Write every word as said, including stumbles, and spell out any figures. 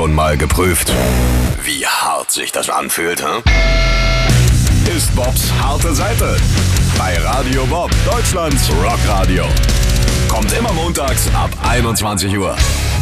Schon mal geprüft, wie hart sich das anfühlt, hm? Ist Bobs harte Seite. Bei Radio Bob, Deutschlands Rockradio. Kommt immer montags ab einundzwanzig Uhr.